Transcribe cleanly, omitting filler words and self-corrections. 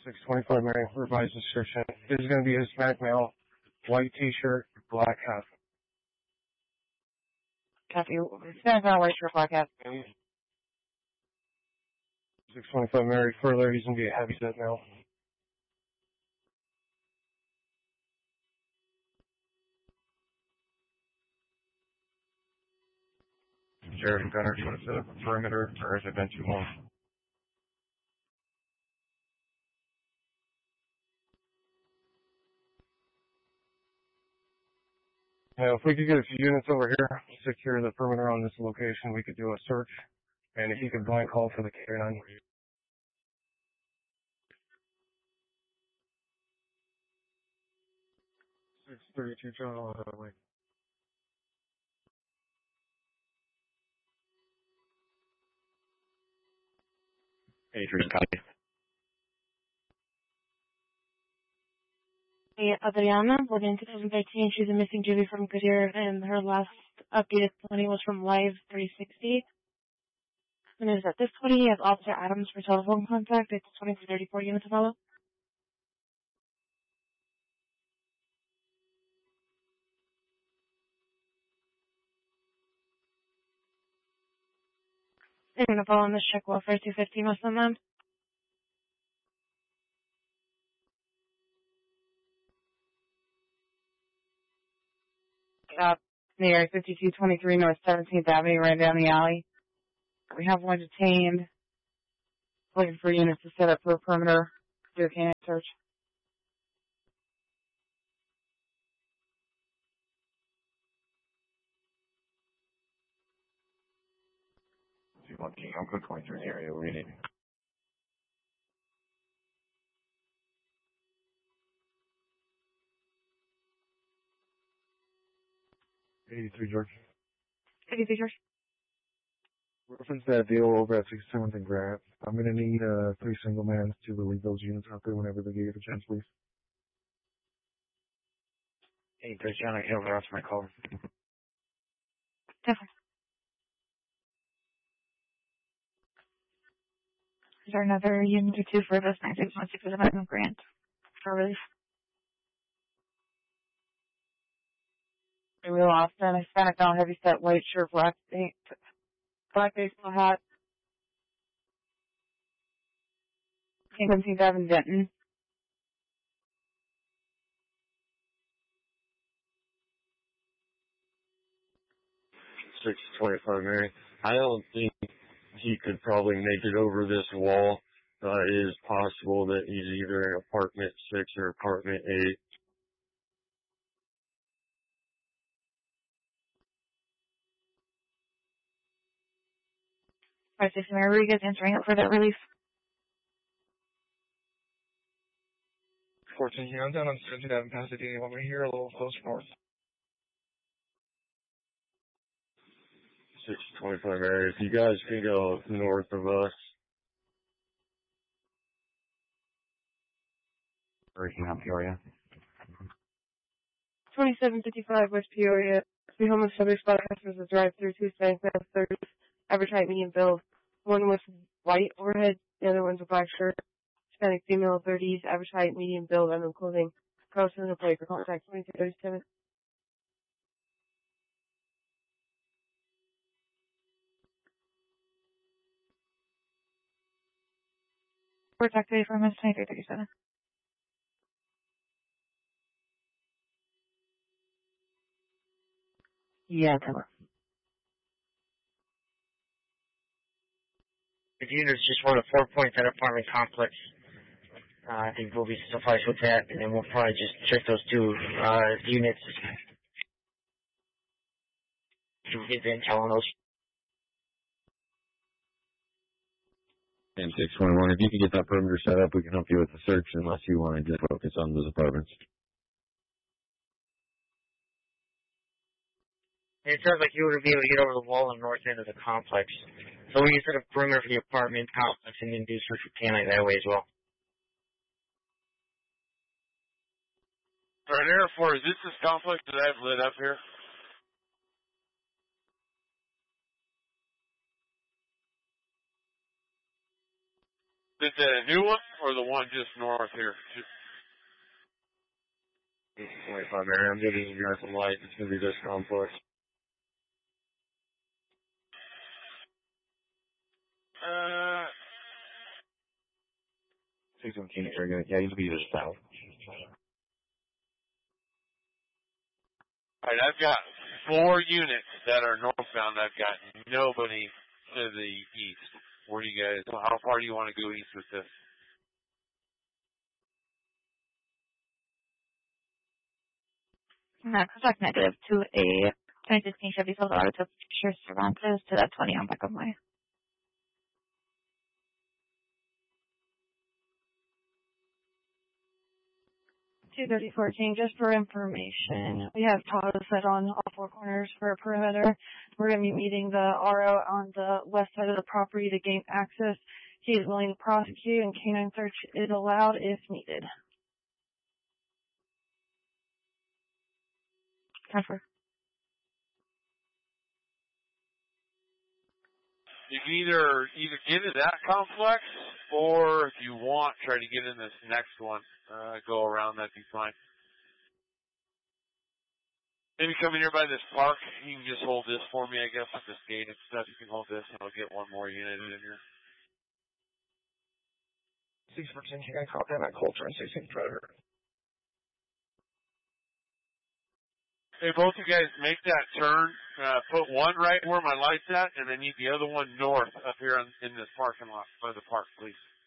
625 Mary, revised description. This is going to be a Hispanic male, white t-shirt, black hat. Copy. Hispanic male, white shirt, black hat. 625 Mary, further, he's going to be a heavy-set male. Sheriff Gunner, do you want to set up a perimeter, or has it been too long? Now, if we could get a few units over here, secure the perimeter on this location, we could do a search. And if you could blind call for the K9. 632 General Highway. 83, copy. Adriana, born in 2013, she's a missing Julie from Goodyear, and her last updated 20 was from Live 360. And is at this 20, he has Officer Adams for telephone contact. It's 20 for 34 units to follow. I'm going to follow on this check welfare 215 West Sunland. Near 5223 North 17th Avenue, right down the alley. We have one detained. Looking for units to set up for a perimeter. Do a canine search. I'm good going through the area. What do you need? George. 83 George. Reference that deal over at 67th and Grant. I'm going to need 3 single mans to relieve those units out there whenever they get a chance, please. 83 John, I can over after my call. Definitely. Is there another unit or two for this 9616 for the Mountain Grant for relief? We lost an Hispanic male, heavy set, white shirt, black baseball hat. 17th Avenue, Denton. Six 25 Mary. I don't think he could probably make it over this wall. It is possible that he's either in apartment 6 or apartment 8. Right, Station Rodriguez answering up for that relief. 14, I'm down on 17th Avenue, Pasadena. You want me here a little close north? 625 Mary. If you guys can go north of us. Breaking up Peoria. 2755 West Peoria. 3 homeless shelters, 5 customers with drive-through, 2 Hispanic males, 30, average height, medium build. 1 with white overhead, the other one's a black shirt. Hispanic female, 30s, average height, medium build, unknown clothing. Cross in the plate for contact 2237. We're activated for a minute, 2337. Yeah, cover. The units just want a 4 points at apartment complex. I think we'll be suffice with that, and then we'll probably just check those 2 units to get the intel on those. And 621, if you can get that perimeter set up, we can help you with the search unless you want to just focus on those apartments. It sounds like you would be able to get over the wall on the north end of the complex. So we can set a perimeter for the apartment complex and then do search for canine that way as well. Alright, Air 4, is this complex that I've lit up here? Is it a new one or the one just north here? 25 area. I'm giving you guys some light. It's going to be this complex. 617 area. Yeah, you'll be this south. Alright, I've got 4 units that are northbound. I've got nobody to the east. Where do you guys, how far do you want to go east with this? Contact negative to a 2016 Chevy Silverado to Fisher Cervantes to that 20 on backup way. 23014, just for information, we have Todd set on all 4 corners for a perimeter. We're going to be meeting the RO on the west side of the property to gain access. He is willing to prosecute, and canine search is allowed if needed. Transfer. You can either get in that complex, or if you want, try to get in this next one. Go around, that'd be fine. Maybe come in here by this park. You can just hold this for me, I guess, with this gate and stuff. You can hold this, and I'll get one more unit in here. 614, can I copy that Colter and 16 Predator? Hey, both you guys make that turn. Put one right where my light's at, and then the other one north up here in this parking lot by the park, please.